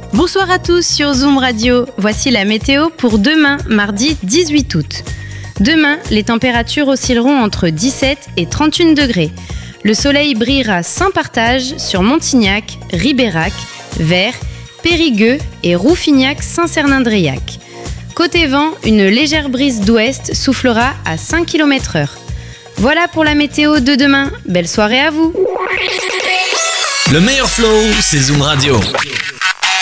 Bonsoir à tous sur Zoom Radio. Voici la météo pour demain, mardi 18 août. Demain, les températures oscilleront entre 17 et 31 degrés. Le soleil brillera sans partage sur Montignac, Ribérac, Vert, Périgueux et Rouffignac-Saint-Cernin-Dreillac. Côté vent, une légère brise d'ouest soufflera à 5 km/h. Voilà pour la météo de demain. Belle soirée à vous. Le meilleur flow, c'est Zoom Radio.